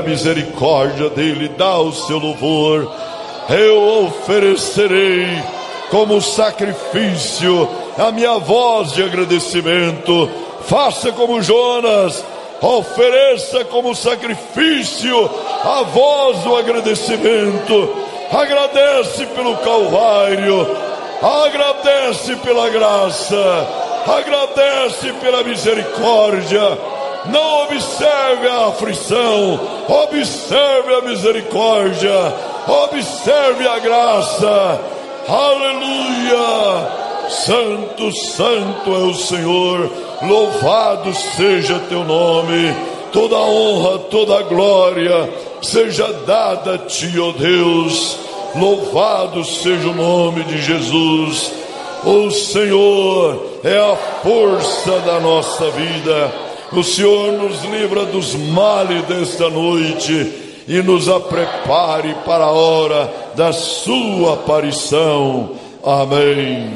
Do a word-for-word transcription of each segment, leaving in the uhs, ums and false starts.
misericórdia dele, dá o seu louvor. Eu oferecerei como sacrifício a minha voz de agradecimento. Faça como Jonas, ofereça como sacrifício a voz do agradecimento. Agradece pelo Calvário, agradece pela graça, agradece pela misericórdia. Não observe a aflição, observe a misericórdia, observe a graça. Aleluia! Santo, santo é o Senhor, louvado seja teu nome. Toda honra, toda glória seja dada a ti, ó Deus. Louvado seja o nome de Jesus. O Senhor é a força da nossa vida. O Senhor nos livra dos males desta noite e nos prepare para a hora da sua aparição. Amém.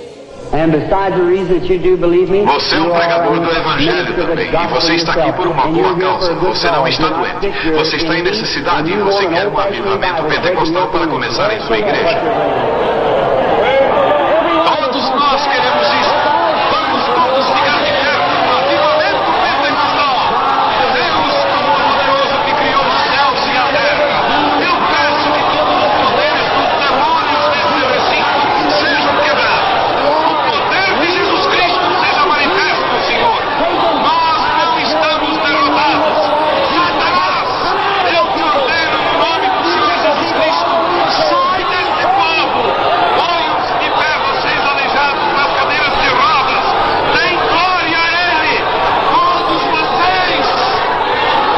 Você é um pregador do Evangelho também, e você está aqui por uma boa causa. Você não está doente, você está em necessidade e você quer um avivamento pentecostal para começar em sua igreja.